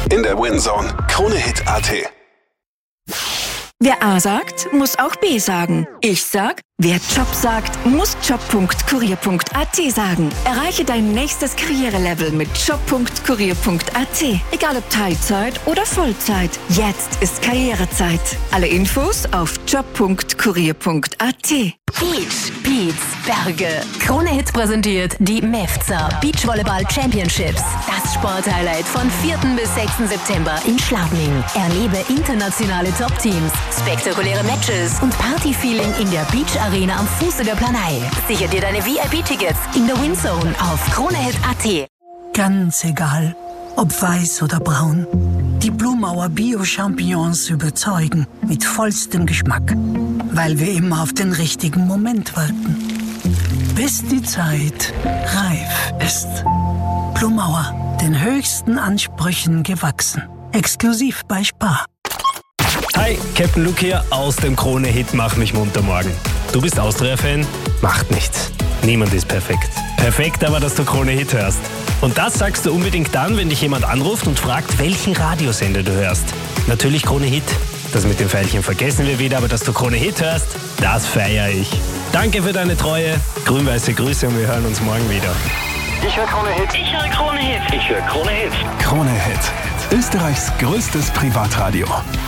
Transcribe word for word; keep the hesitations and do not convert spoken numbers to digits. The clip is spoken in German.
In der Winzone. Kronehit Punkt a t. Wer A sagt, muss auch B sagen. Ich sag, wer Job sagt, muss job punkt kurier punkt a t sagen. Erreiche dein nächstes Karrierelevel mit job punkt kurier punkt a t. Egal ob Teilzeit oder Vollzeit. Jetzt ist Karrierezeit. Alle Infos auf job punkt kurier punkt a t. Beach, Beats, Berge. Kronehit präsentiert die Mevza Beachvolleyball Championships. Das Sporthighlight von vierten bis sechsten September in Schladming. Erlebe internationale Top-Teams, spektakuläre Matches und Party-Feeling in der Beach Arena am Fuße der Planei. Sicher dir deine V I P-Tickets in der Winzone auf kronehit punkt a t. Ganz egal, ob weiß oder braun. Die Blumauer Bio-Champignons überzeugen mit vollstem Geschmack, weil wir immer auf den richtigen Moment warten. Bis die Zeit reif ist. Blumauer, den höchsten Ansprüchen gewachsen. Exklusiv bei Spar. Hi, Captain Luke hier aus dem Krone-Hit Mach mich munter morgen. Du bist Austria-Fan? Macht nichts. Niemand ist perfekt. Perfekt aber, dass du Krone-Hit hörst. Und das sagst du unbedingt dann, wenn dich jemand anruft und fragt, welchen Radiosender du hörst. Natürlich Krone-Hit. Das mit dem Pfeilchen vergessen wir wieder, aber dass du Krone-Hit hörst, das feiere ich. Danke für deine Treue. Grün-weiße Grüße und wir hören uns morgen wieder. Ich höre Krone-Hit. Ich höre Krone-Hit. Ich höre Krone-Hit. Kronehit. Österreichs größtes Privatradio.